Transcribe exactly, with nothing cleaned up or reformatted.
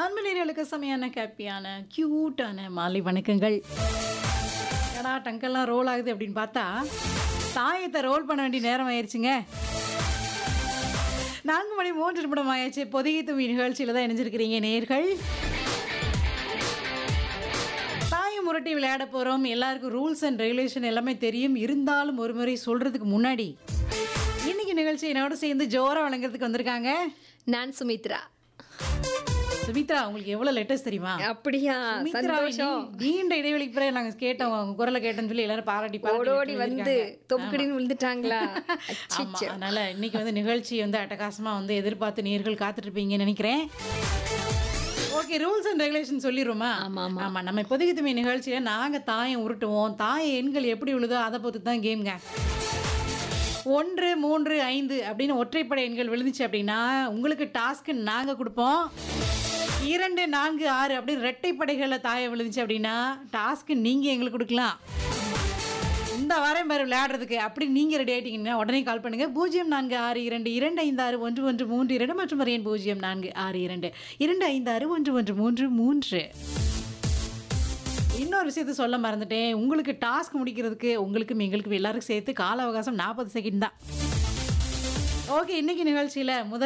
அன்புநேயர்களுக்கு செமையான ஹேப்பியான கியூட்டான மாலை வணக்கங்கள். ஏடா டங்கெல்லாம் ரோல் ஆகுது அப்படின்னு பார்த்தா தாயத்தை ரோல் பண்ண வேண்டிய நேரம் ஆயிடுச்சுங்க. நான்கு மணி மூன்று நிமிடம் ஆயிடுச்சு. பொதிகை தும்பி நிகழ்ச்சியில் தான் இணைஞ்சிருக்கிறீங்க நேயர்கள். தாயம் முரட்டி விளையாட போகிறோம். எல்லாருக்கும் ரூல்ஸ் அண்ட் ரெகுலேஷன் எல்லாமே தெரியும். இருந்தாலும் ஒரு முறை சொல்கிறதுக்கு முன்னாடி இன்னைக்கு நிகழ்ச்சி என்னோட சேர்ந்து ஜோரா வழங்குறதுக்கு வந்திருக்காங்க நான் சுமித்ரா. சுமித்ரா, உங்களுக்கு எவ்வளவு லெட்டர்ஸ் தெரியுமா? அப்படியா? சுமித்ரா, சந்தோஷம். நீ- நீண்ட இடைவெளிக்கு பிறகு நாங்க கேட்டோம், உங்க குரலை கேட்டோம்னு சொல்லி எல்லாரும் பாராட்டி பாராட்டி ஓடோடி விட்டு வந்து எழுதியிருக்காங்க. தொப்புக்கடின்னு விழுந்துட்டாங்களா? ஆமா, அச்சச்சோ. அதனால இன்னைக்கு வந்து நிகழ்ச்சி வந்து அட்டகாசமா வந்து எதிர்பார்த்து நேர்கள் காத்துட்டு இருப்பீங்கன்னு நினைக்கிறேன். Okay, rules and regulation சொல்லிடுவோமா? ஆமா, ஆமா. ஆமா, நம்ம இப்போதைக்கு துமி நிகழ்ச்சியில நாங்க தாயம் உருட்டுவோம். தாய எண்கள் எப்படி விழுதோ அதை பொறுத்து தான் கேம்ங்க. ஒன்று மூன்று ஐந்து அப்படின்னு ஒற்றைப்படை எண்கள் விழுந்துச்சு அப்படின்னா உங்களுக்கு டாஸ்க்கு நாங்க கொடுப்போம். இரண்டு நான்கு ஆறு அப்படின்னு இரட்டைப்படைகளில் தாயம் விழுந்துச்சு அப்படின்னா டாஸ்க்கு நீங்க எங்களுக்கு கொடுக்கலாம். இந்த வாரம் பாரு விளையாடுறதுக்கு அப்படி நீங்க ரெடி ஆயிட்டீங்கன்னா உடனே கால் பண்ணுங்க. பூஜ்ஜியம் நான்கு ஆறு இரண்டு இரண்டு ஐந்து ஆறு ஒன்று ஒன்று மூன்று இரண்டு மற்றும் ஒரு எண் பூஜ்ஜியம் நான்கு ஆறு இரண்டு இரண்டு ஐந்து ஆறு ஒன்று ஒன்று மூன்று மூன்று. இன்னொரு விஷயத்த சொல்ல மறந்துட்டேன். உங்களுக்கு டாஸ்க் முடிக்கிறதுக்கு உங்களுக்கும் எங்களுக்கும் எல்லாருக்கும் சேர்த்து கால அவகாசம் நாற்பது செகண்ட் தான். ஓகே, இன்னைக்கு நிகழ்ச்சியில் முதல்